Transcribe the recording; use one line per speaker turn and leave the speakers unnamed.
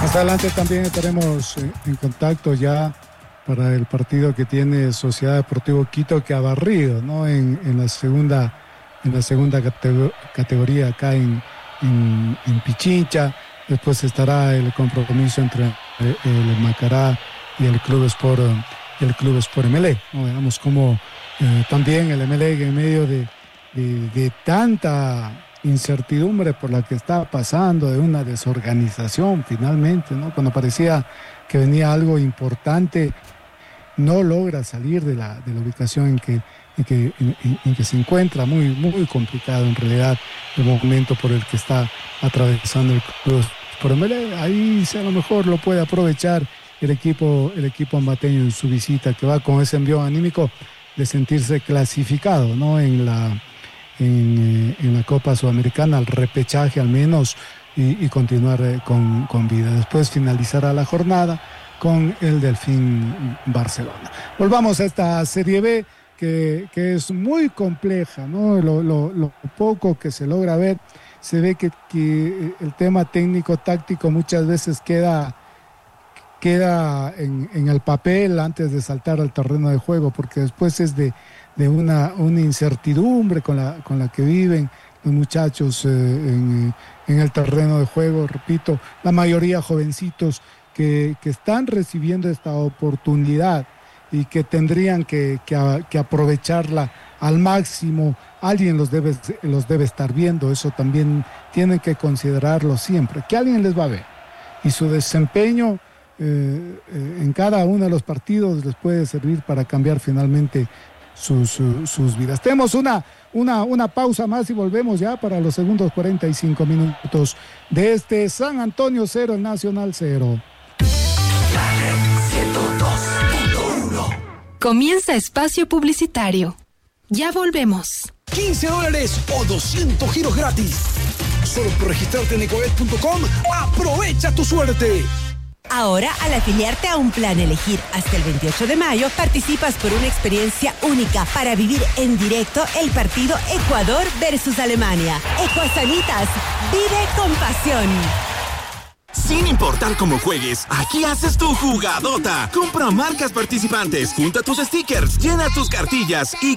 Más adelante también estaremos en contacto ya para el partido que tiene Sociedad Deportivo Quito, que ha barrido, ¿no? en la segunda categoría acá en Pichincha. Después estará el compromiso entre el Macará y el Club Sport Emelec, ¿no? Veamos cómo también el Emelec, en medio de tanta incertidumbre por la que está pasando, de una desorganización finalmente, ¿no? Cuando parecía que venía algo importante, no logra salir de la ubicación en que se encuentra. Muy, muy complicado en realidad el momento por el que está atravesando el club. Por ahí a lo mejor lo puede aprovechar el equipo ambateño en su visita, que va con ese envío anímico de sentirse clasificado, ¿no? en la Copa Sudamericana, al repechaje al menos, y continuar con vida. Después finalizará la jornada con el Delfín Barcelona. Volvamos a esta Serie B que es muy compleja, ¿no? Lo poco que se logra ver, se ve que el tema técnico-táctico muchas veces queda en el papel antes de saltar al terreno de juego, porque después es de una incertidumbre con la que viven los muchachos en el terreno de juego. Repito, la mayoría jovencitos que están recibiendo esta oportunidad y que tendrían que aprovecharla al máximo. Alguien los debe estar viendo, eso también tienen que considerarlo siempre, que alguien les va a ver, y su desempeño en cada uno de los partidos les puede servir para cambiar finalmente sus vidas. Tenemos una pausa más y volvemos ya para los segundos 45 minutos de este San Antonio 0, el Nacional 0.
Comienza espacio publicitario. Ya volvemos.
$15 o 200 giros gratis. Solo por registrarte en ecoet.com. ¡Aprovecha tu suerte!
Ahora, al afiliarte a un plan Elegir hasta el 28 de mayo, participas por una experiencia única para vivir en directo el partido Ecuador versus Alemania. Ecuasanitas, vive con pasión.
Sin importar cómo juegues, aquí haces tu jugadota. Compra marcas participantes, junta tus stickers, llena tus cartillas y